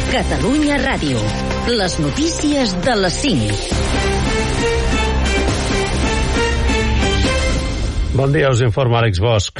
Catalunya Ràdio. Les notícies de les 5. Bon dia, us informa Àlex Bosch.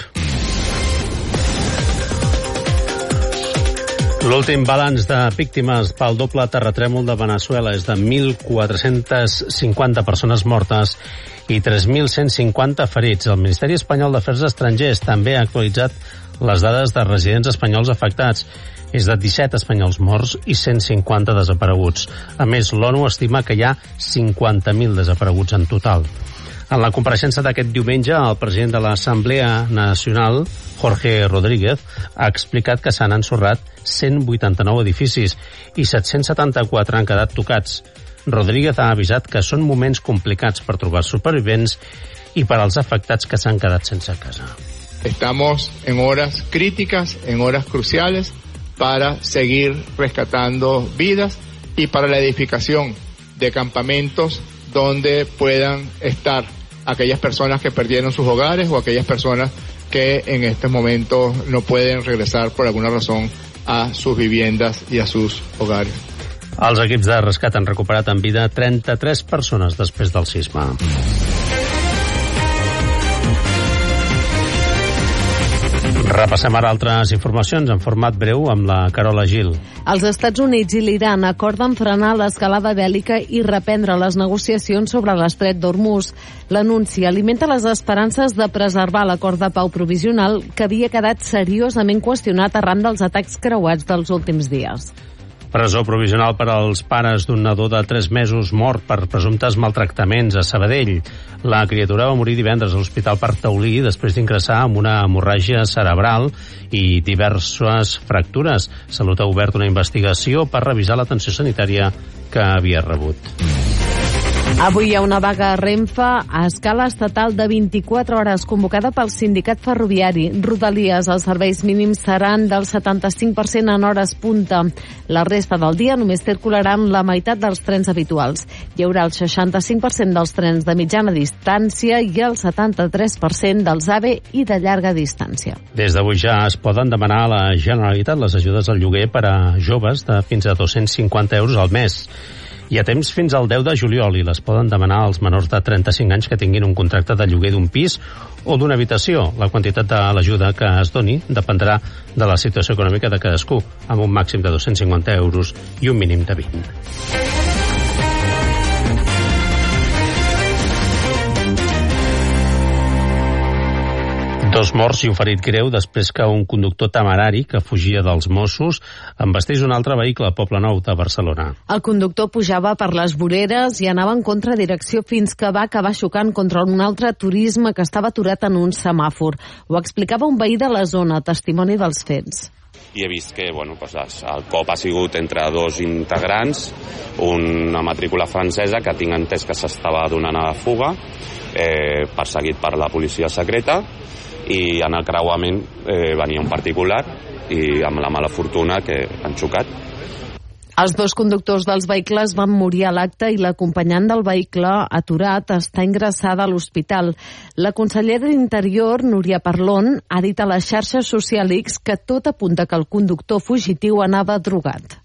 L'últim balanç de víctimes pel doble terratrèmol de Veneçuela és de 1.450 persones mortes i 3.150 ferits. El Ministeri Espanyol d'Afers Estrangers també ha actualitzat les dades de residents espanyols afectats. És de 17 espanyols morts i 150 desapareguts. A més, l'ONU estima que hi ha 50.000 desapareguts en total. En la compareixença d'aquest diumenge, el president de l'Assemblea Nacional, Jorge Rodríguez, ha explicat que s'han ensorrat 189 edificis i 774 han quedat tocats. Rodríguez ha avisat que són moments complicats per trobar supervivents i per als afectats que s'han quedat sense casa. Estamos en horas críticas, en horas cruciales, para seguir rescatando vidas y para la edificación de campamentos donde puedan estar aquellas personas que perdieron sus hogares o aquellas personas que en estos momentos no pueden regresar por alguna razón a sus viviendas y a sus hogares. Els equips de rescat han recuperat en vida 33 persones després del sisme. Repassem ara altres informacions en format breu amb la Carola Gil. Els Estats Units i l'Iran acorden frenar l'escalada bèl·lica i reprendre les negociacions sobre l'estret d'Hormuz. L'anunci alimenta les esperances de preservar l'acord de pau provisional que havia quedat seriosament qüestionat arran dels atacs creuats dels últims dies. Presó provisional per als pares d'un nadó de 3 mesos mort per presumptes maltractaments a Sabadell. La criatura va morir divendres a l'Hospital Parc Taulí després d'ingressar amb una hemorràgia cerebral i diverses fractures. Salut ha obert una investigació per revisar l'atenció sanitària que havia rebut. Avui hi ha una vaga a Renfe a escala estatal de 24 hores convocada pel sindicat ferroviari. Rodalies, els serveis mínims seran del 75% en hores punta. La resta del dia només circularan la meitat dels trens habituals. Hi haurà el 65% dels trens de mitjana distància i el 73% dels AVE i de llarga distància. Des d'avui ja es poden demanar a la Generalitat les ajudes al lloguer per a joves de fins a 250 euros al mes. Hi ha temps fins al 10 de juliol i les poden demanar als menors de 35 anys que tinguin un contracte de lloguer d'un pis o d'una habitació. La quantitat de l'ajuda que es doni dependrà de la situació econòmica de cadascú, amb un màxim de 250 euros i un mínim de 20. 2 morts i un ferit greu després que un conductor temerari que fugia dels Mossos embestís un altre vehicle a Poblenou de Barcelona. El conductor pujava per les voreres i anava en contradirecció fins que va acabar xocant contra un altre turisme que estava aturat en un semàfor. Ho explicava un veí de la zona, testimoni dels fets. I he vist que el cop ha sigut entre 2 integrants, una matrícula francesa que tinc entès que s'estava donant a la fuga, perseguit per la policia secreta, i en el creuament venia un particular i amb la mala fortuna que han xocat. Els 2 conductors dels vehicles van morir a l'acte i l'acompanyant del vehicle aturat està ingressada a l'hospital. La consellera d'Interior, Núria Parlon, ha dit a les xarxes socials X que tot apunta que el conductor fugitiu anava drogat.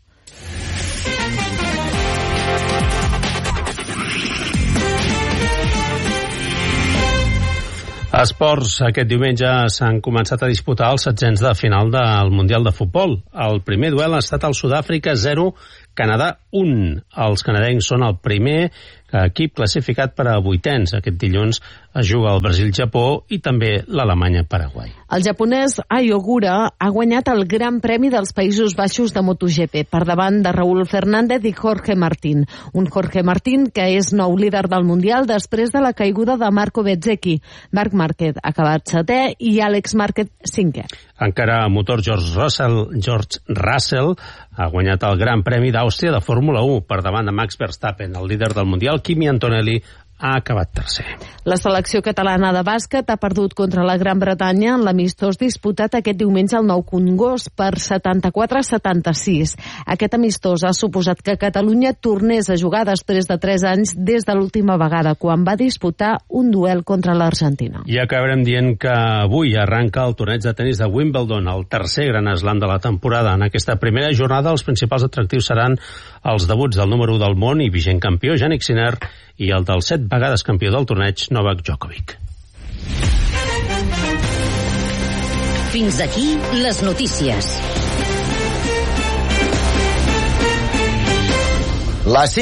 A esports, aquest diumenge s'han començat a disputar els setzents de final del Mundial de Futbol. El primer duel ha estat el Sud-àfrica 0, Canadà 1. Els canadencs són el primer equip classificat per a vuitens. Aquest dilluns es juga el Brasil-Japó i també l'Alemanya-Paraguai. El japonès Ai Ogura ha guanyat el Gran Premi dels Països Baixos de MotoGP per davant de Raúl Fernández i Jorge Martín. Un Jorge Martín que és nou líder del Mundial després de la caiguda de Marco Bezzecchi. Marc Márquez ha acabat 7è i Àlex Márquez 5è. Encara a motor, George Russell ha guanyat el Gran Premi d'Àustria de Fórmula 1 per davant de Max Verstappen. El líder del Mundial, Kimi Antonelli, ha acabat tercer. La selecció catalana de bàsquet ha perdut contra la Gran Bretanya en l'amistós disputat aquest diumenge al Nou Congost per 74-76. Aquest amistós ha suposat que Catalunya tornés a jugar després de 3 anys des de l'última vegada, quan va disputar un duel contra l'Argentina. I acabarem dient que avui arranca el torneig de tenis de Wimbledon, el tercer gran slam de la temporada. En aquesta primera jornada els principals atractius seran els debuts del número 1 del món i vigent campió Jannik Sinner i el del 7 vegades campió del torneig Novak Djokovic. Fins aquí les notícies. Les